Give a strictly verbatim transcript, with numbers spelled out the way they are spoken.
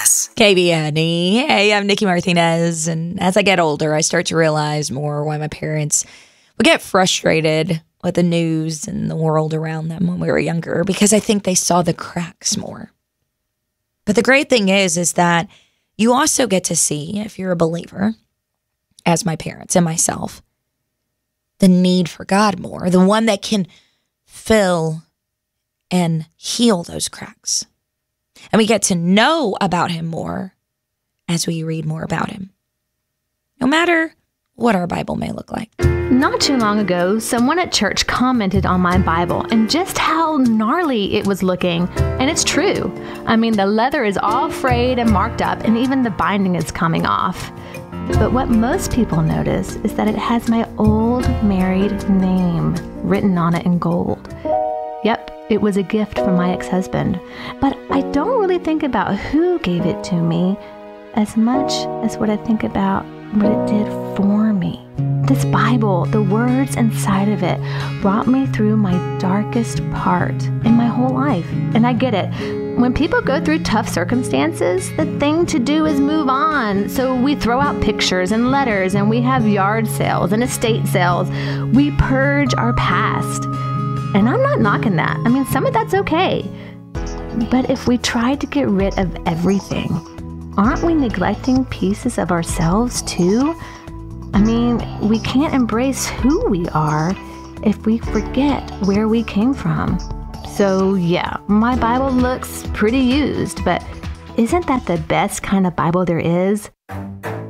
S. K B N E. Hey, I'm Nikki Martinez, and as I get older, I start to realize more why my parents would get frustrated with the news and the world around them when we were younger, because I think they saw the cracks more. But the great thing is, is that you also get to see, if you're a believer, as my parents and myself, the need for God more, the one that can fill and heal those cracks. And we get to know about him more as we read more about him, no matter what our Bible may look like. Not too long ago, someone at church commented on my Bible and just how gnarly it was looking. And it's true. I mean, the leather is all frayed and marked up, and even the binding is coming off. But what most people notice is that it has my old married name written on it in gold. Yep, it was a gift from my ex-husband. But I don't really think about who gave it to me as much as what I think about what it did for me. This Bible, the words inside of it, brought me through my darkest part in my whole life. And I get it. When people go through tough circumstances, the thing to do is move on. So we throw out pictures and letters, and we have yard sales and estate sales. We purge our past. And I'm not knocking that. I mean, some of that's okay. But if we try to get rid of everything, aren't we neglecting pieces of ourselves too? I mean, we can't embrace who we are if we forget where we came from. So yeah, my Bible looks pretty used, but isn't that the best kind of Bible there is?